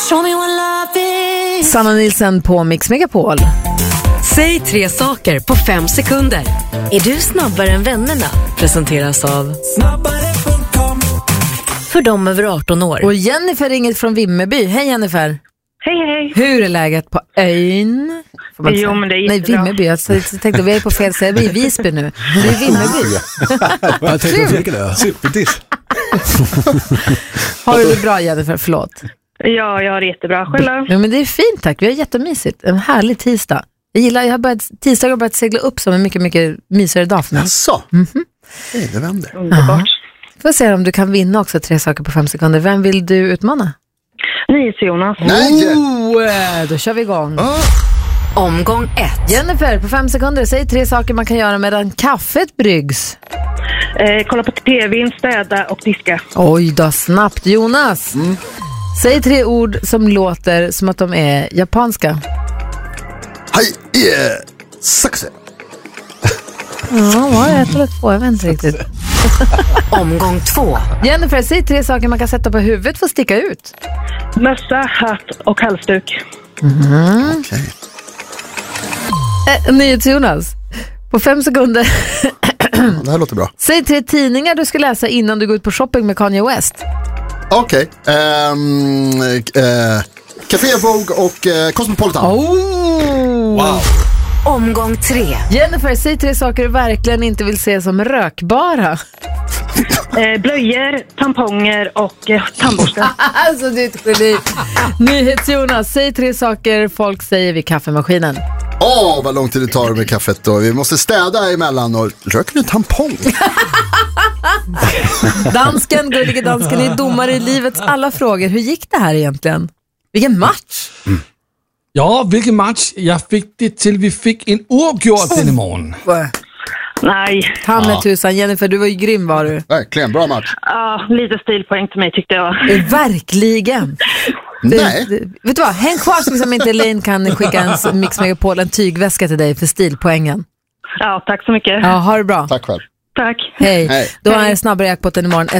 Show me what love is. Sanna Nilsson på Mix Megapol. Säg 3 saker på 5 sekunder. Är du snabbare än vännerna? Presenteras av Snabbare.com. För dem över 18 år. Och Jennifer ringer från Vimmerby. Hej Jennifer. Hej. Hur är läget på ön? Jo, men det är jättebra. Nej, Vimmerby. Jag tänkte vi är på fel ställe. Vi är i Visby nu. Det är Vimmerby. Jag tänkte det. Superdiss. Har du det bra Jennifer? Förlåt. Ja, jag har det jättebra. Själv? Ja, men det är fint tack. Vi har jättemysigt. En härlig tisdag. Jag har börjat segla upp som en mycket, mycket mysigare dag för mig. Jaså? Hej, det vänder. Underbart. Får se om du kan vinna också 3 saker på 5 sekunder. Vem vill du utmana? Jonas. Nej! Då kör vi igång. Omgång 1. Jennifer, på 5 sekunder, säg 3 saker man kan göra medan kaffet bryggs. Kolla på tv, städa och diska. Oj då, snabbt. Jonas, säg 3 ord som låter som att de är japanska. Hej, success. Ja, var det 1 eller 2? Jag vet inte riktigt. Omgång 2. Jennifer, säg 3 saker man kan sätta på huvudet för att sticka ut. Mössa, hatt och halsduk. Okej. NyhetsJonas, på 5 sekunder. Det här låter bra. Säg 3 tidningar du ska läsa innan du går ut på shopping med Kanye West. Okej. Café Vogue och Cosmopolitan. Wow. Omgång 3. Jennifer, säg 3 saker du verkligen inte vill se som rökbara. Blöjor, tamponger och tandborsten. Alltså du är ett geni. NyhetsJonas, säg 3 saker folk säger vid kaffemaskinen. Vad lång tid det tar med kaffet då. Vi måste städa emellan och röker en tampong. Dansken, gullige dansken, är domare i livets alla frågor. Hur gick det här egentligen? Vilken match! Ja, vilken match. Jag fick det till vi fick en oavgjort den imorgon. Nej. Ta tusan, Jennifer, du var ju grym var du. Verkligen, bra match. Ja, lite stilpoäng till mig tyckte jag. Verkligen. Nej. Vet du vad, häng kvar så liksom inte Elaine kan skicka en Mix Megapol, en tygväska till dig för stilpoängen. Ja, tack så mycket. Ja, ha det bra. Tack själv. Tack. Hej. Då är det snabbare jackpotten imorgon.